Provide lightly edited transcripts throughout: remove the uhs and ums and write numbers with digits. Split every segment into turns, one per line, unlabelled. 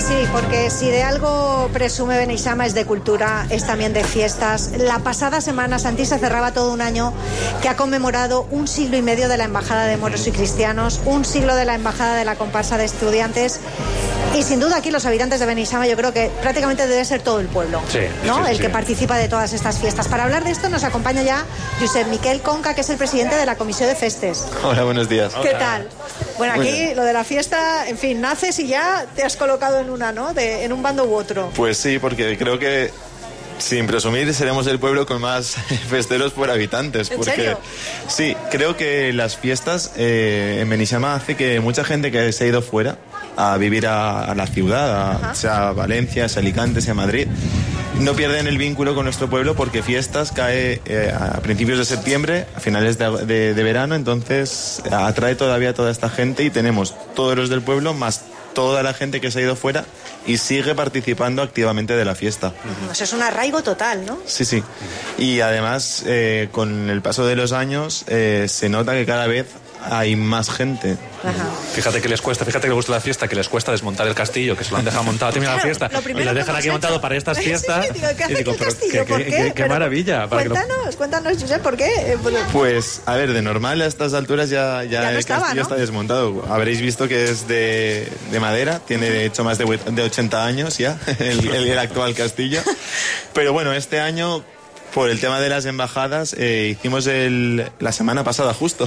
Pues sí, porque si de algo presume Beneixama es de cultura, es también de fiestas. La pasada semana, Santi, se cerraba todo un año que ha conmemorado 1 siglo y medio de la Embajada de Moros y Cristianos, 1 siglo de la Embajada de la Comparsa de Estudiantes. Y sin duda aquí los habitantes de Beneixama, yo creo que prácticamente debe ser todo el pueblo,
sí,
¿no?
Sí,
el que participa de todas estas fiestas. Para hablar de esto nos acompaña ya Josep Miquel Conca, que es el presidente de la Comisión de Festes.
Hola, buenos días.
¿Qué tal? Bueno, aquí lo de la fiesta, en fin, naces y ya te has colocado en una, ¿no? En un bando u otro.
Pues sí, porque creo que, sin presumir, seremos el pueblo con más festeros por habitantes.
¿En serio?
Sí, creo que las fiestas en Beneixama hace que mucha gente que se ha ido fuera a vivir a la ciudad, sea Valencia, sea Alicante, sea Madrid, no pierden el vínculo con nuestro pueblo, porque fiestas cae a principios de septiembre, a finales de verano, entonces atrae todavía a toda esta gente y tenemos todos los del pueblo más toda la gente que se ha ido fuera y sigue participando activamente de la fiesta.
O sea, es un arraigo total, ¿no?
Sí, sí. Y además, con el paso de los años, se nota que cada vez hay más gente.
Ajá.
Fíjate que les cuesta, fíjate que les gusta la fiesta, que les cuesta desmontar el castillo, que se lo han dejado montado, termina la fiesta y lo dejan aquí montado para estas fiestas.
Sí, digo, ¿qué hace
digo,
el castillo? ¿Por qué?
Qué maravilla.
Cuéntanos, Josep, ¿por qué?
Pues, a ver, de normal a estas alturas ya
no
el
estaba,
castillo,
¿no?
está desmontado. Habréis visto que es de madera, tiene de hecho más de 80 años ya, el actual castillo. Pero bueno, este año, por el tema de las embajadas, hicimos la semana pasada justo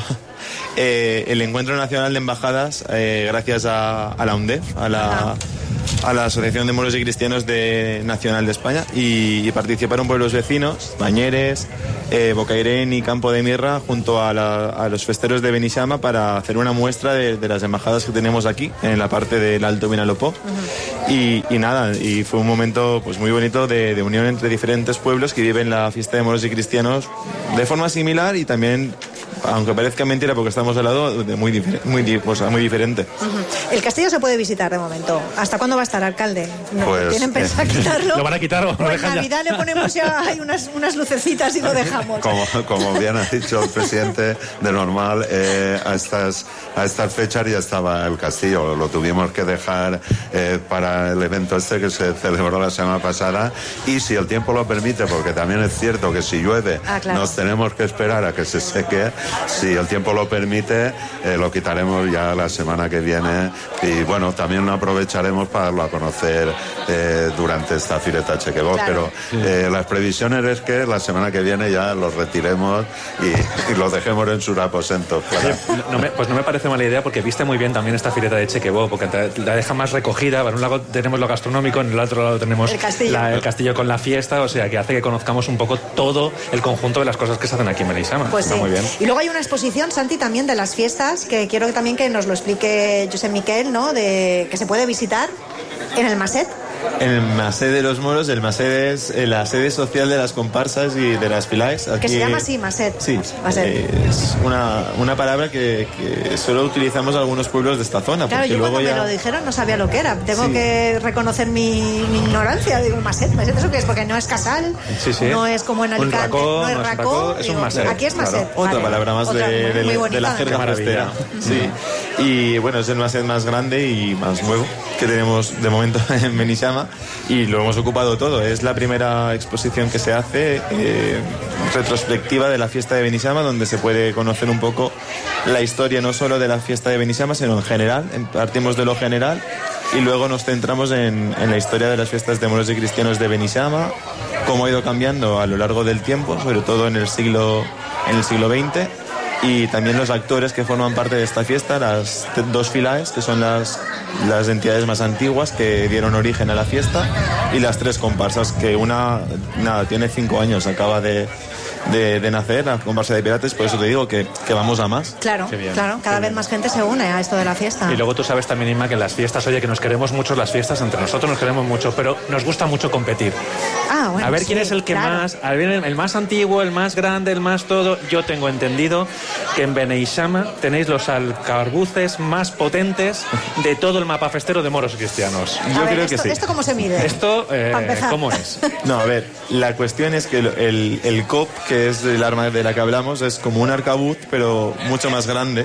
el Encuentro Nacional de Embajadas, gracias a la UNDEF, a la Asociación de Moros y Cristianos Nacional de España, y participaron pueblos vecinos, Bañeres, Bocairén y Campo de Mirra, junto a los festeros de Beneixama, para hacer una muestra de las embajadas que tenemos aquí, en la parte del Alto Vinalopó. Y nada, y fue un momento pues muy bonito de unión entre diferentes pueblos que viven la fiesta de Moros y Cristianos de forma similar, y también, aunque parezca mentira porque estamos al lado, muy diferente.
El castillo se puede visitar de momento. ¿Hasta cuándo va a estar, alcalde? ¿No
Pues,
tienen pensado quitarlo?
¿Lo van a quitar o lo
Pues
dejan
en Navidad le ponemos ya hay unas lucecitas y lo dejamos.
Como bien ha dicho el presidente, de normal a estas fechas ya estaba el castillo. Lo tuvimos que dejar para el evento este que se celebró la semana pasada, y si el tiempo lo permite, porque también es cierto que si llueve
claro,
nos tenemos que esperar a que se seque. Si el tiempo lo permite, lo quitaremos ya la semana que viene, y bueno, también lo aprovecharemos para darlo a conocer durante esta Fireta Chequebot.
Claro.
Pero las previsiones es que la semana que viene ya los retiremos y los dejemos en sus aposentos. Claro.
Pues no me parece mala idea, porque viste muy bien también esta Fireta de Chequebot, porque la deja más recogida. Por un lado tenemos lo gastronómico, en el otro lado tenemos el castillo con la fiesta, o sea que hace que conozcamos un poco todo el conjunto de las cosas que se hacen aquí en Beneixama.
Pues sí.
Muy bien.
Y luego hay una exposición, Santi, también de las fiestas, que quiero también que nos lo explique Josep Miquel, ¿no? Que se puede visitar en el Maset.
En el Maset de los Moros, el Maset es la sede social de las comparsas y de las filaes. Aquí,
que se llama así, Maset.
Sí, es una palabra que solo utilizamos algunos pueblos de esta zona.
Claro,
porque
yo
luego
cuando me lo dijeron no sabía lo que era. Tengo que reconocer mi ignorancia. Digo, Maset, ¿eso qué es? Porque no es casal, no es como en Alicante, no es racó.
Es un Maset.
Aquí es Maset.
Claro. Otra palabra más de la jerga festera. Sí. Y bueno, es el Maset más grande y más nuevo que tenemos de momento en Beneixama, y lo hemos ocupado todo. Es la primera exposición que se hace retrospectiva de la fiesta de Beneixama, donde se puede conocer un poco la historia no solo de la fiesta de Beneixama, sino en general. Partimos de lo general y luego nos centramos en la historia de las fiestas de moros y cristianos de Beneixama, cómo ha ido cambiando a lo largo del tiempo, sobre todo en el siglo XX, y también los actores que forman parte de esta fiesta, las dos filaes, que son las entidades más antiguas que dieron origen a la fiesta, y las tres comparsas, que una tiene 5 años, acaba de nacer, la comparsa de pirates. Por eso te digo que vamos a más.
Claro, cada vez más gente se une a esto de la fiesta.
Y luego tú sabes también, Inma, que en las fiestas, oye, que nos queremos mucho las fiestas, entre nosotros nos queremos mucho, pero nos gusta mucho competir.
Bueno,
a ver quién es el que más, a ver, el más antiguo, el más grande, el más todo. Yo tengo entendido que en Beneixama tenéis los alcabuces más potentes de todo el mapa festero de moros y cristianos.
Yo creo que sí.
¿Esto cómo se mide?
Esto, ¿cómo es?
No, a ver, la cuestión es que el COP, que es el arma de la que hablamos, es como un arcabuz, pero mucho más grande,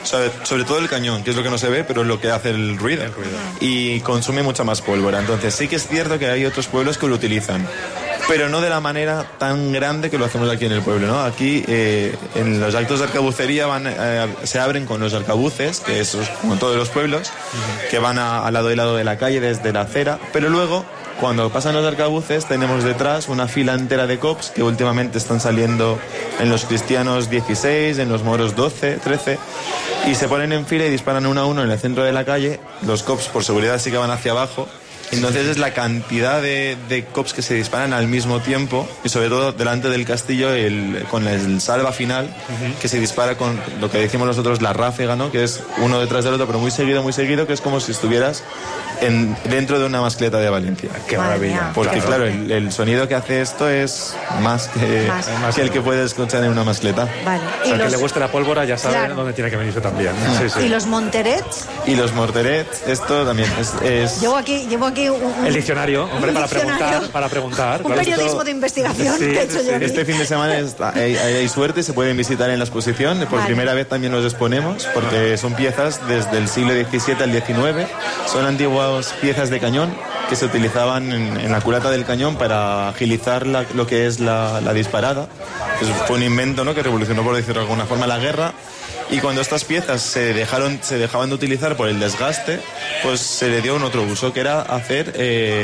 sobre todo el cañón, que es lo que no se ve, pero es lo que hace el ruido. Y consume mucha más pólvora. Entonces sí que es cierto que hay otros pueblos que lo utilizan, pero no de la manera tan grande que lo hacemos aquí en el pueblo, ¿no? Aquí en los actos de arcabucería se abren con los arcabuces, que eso es como todos los pueblos, que van al lado y lado de la calle desde la acera, pero luego cuando pasan los arcabuces tenemos detrás una fila entera de cops que últimamente están saliendo en los cristianos 16, en los moros 12, 13, y se ponen en fila y disparan uno a uno en el centro de la calle. Los cops por seguridad sí que van hacia abajo. Entonces es la cantidad de cops que se disparan al mismo tiempo, y sobre todo delante del castillo con el salva final, que se dispara con lo que decimos nosotros la ráfaga, ¿no? Que es uno detrás del otro, pero muy seguido, que es como si estuvieras dentro de una mascleta de Valencia.
¡Qué maravilla!
Porque claro, el sonido que hace esto es más que el que puedes escuchar en una mascleta.
Vale.
O sea, que le guste la pólvora ya sabe dónde tiene que venirse también.
¿Y los monterets?
Y los morterets, esto también es...
Llevo aquí
el diccionario, hombre, para preguntar.
Un periodismo de investigación que he hecho yo.
Este fin de semana hay suerte, se pueden visitar en la exposición. Por primera vez también los exponemos, porque son piezas desde el siglo XVII al XIX. Son antiguas piezas de cañón que se utilizaban en la culata del cañón para agilizar lo que es la disparada. Eso fue un invento, ¿no?, que revolucionó, por decirlo de alguna forma, la guerra. Y cuando estas piezas se dejaban de utilizar por el desgaste, pues se le dio un otro uso, que era hacer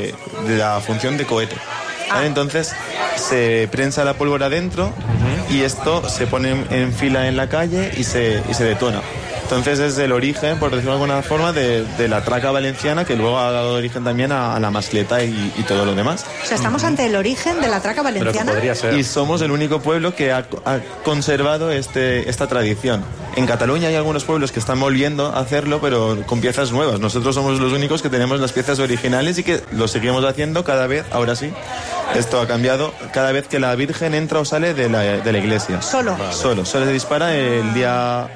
la función de cohete. ¿Vale? Entonces se prensa la pólvora dentro y esto se pone en fila en la calle y se detona. Entonces es el origen, por decirlo de alguna forma, de la traca valenciana, que luego ha dado origen también a la mascleta y todo lo demás.
O sea, estamos ante el origen de la traca valenciana.
Y somos el único pueblo que ha conservado esta tradición. En Cataluña hay algunos pueblos que están volviendo a hacerlo, pero con piezas nuevas. Nosotros somos los únicos que tenemos las piezas originales y que lo seguimos haciendo cada vez, ahora sí. Esto ha cambiado cada vez que la Virgen entra o sale de la iglesia.
Solo.
Vale. Solo se dispara el día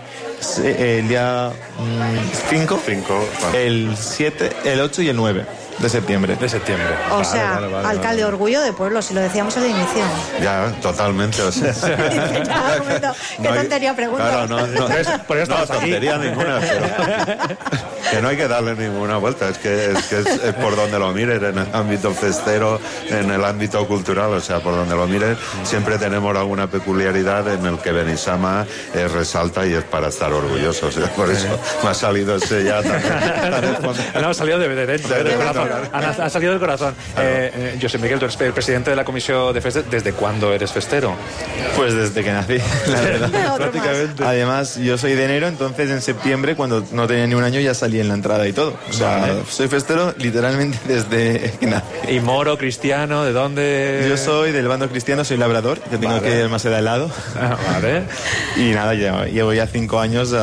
5, el 7, el 8 y el 9 de septiembre.
O sea, alcalde, orgullo de pueblo, si lo decíamos al inicio.
Ya, totalmente. O sea.
Qué tontería pregunta.
Claro, no tontería ninguna, pero que no hay que darle ninguna vuelta. Es que es por donde lo mires, en el ámbito festero, en el ámbito cultural, o sea, por donde lo mires, siempre tenemos alguna peculiaridad en el que Benissama resalta y es para estar orgulloso. O sea, por eso me ha salido ese ya tan
ha salido de dentro, del corazón. Ha salido del corazón. Josep Miquel, tú eres el presidente de la Comisión de Festes. ¿Desde cuándo eres festero?
Pues desde que nací, la verdad. Prácticamente. Además, yo soy de enero, entonces en septiembre, cuando no tenía ni un año, ya salí en la entrada y todo. O sea, soy festero literalmente desde que nací.
¿Y moro, cristiano? ¿De dónde?
Yo soy del bando cristiano, soy labrador, que tengo que ir más al lado.
Vale.
Y nada, llevo ya 5 años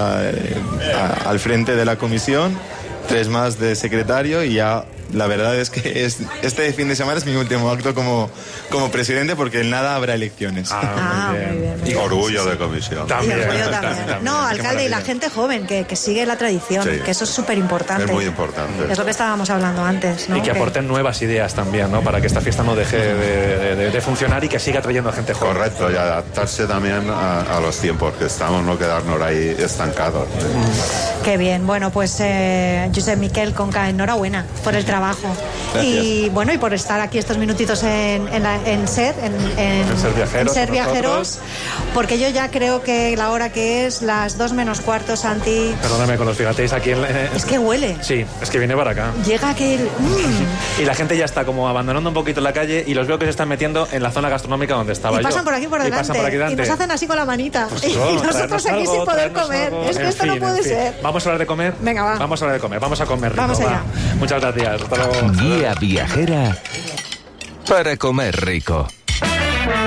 al frente de la comisión, 3 más de secretario, y ya la verdad es que este fin de semana es mi último acto como presidente, porque en nada habrá elecciones.
Muy bien.
Y orgullo de comisión.
También. No, alcalde, y la gente joven que sigue la tradición, que eso es súper importante.
Es muy importante.
Es lo que estábamos hablando antes, ¿no?
Y que aporten nuevas ideas también, ¿no? Para que esta fiesta no deje de funcionar y que siga trayendo a gente joven.
Correcto, y adaptarse también a los tiempos que estamos, no quedarnos ahí estancados.
Qué bien. Bueno, pues Josep Miquel Conca, enhorabuena por el trabajo.
Gracias.
Y bueno, y por estar aquí estos minutitos en Ser Viajeros, porque yo ya creo que la hora que es, las 2 menos cuarto, Santi.
Perdóname, con los fijateis aquí
es que huele.
Sí, es que viene para acá.
Llega aquel...
Y la gente ya está como abandonando un poquito la calle y los veo que se están metiendo en la zona gastronómica donde estaba yo.
Y pasan por aquí por delante. Y nos hacen así con la manita. Pues y nosotros aquí sin poder comer. Es que esto no puede ser.
¿Vamos a hablar de comer?
Venga, va.
Vamos a hablar de comer. Vamos a comer rico.
Vamos allá.
Muchas gracias. Hasta luego.
Guía viajera para comer rico.